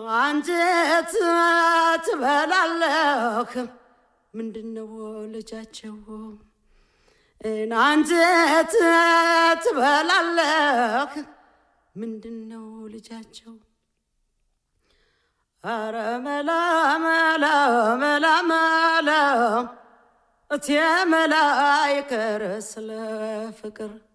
አንጀት ትበላለህ ምንድነው ልጃቸው አንጀት ትበላለህ ምንድነው ልጃቸው አረ መላ መላ መላ መላ እቴ መላ ይከር ስለ ፍቅር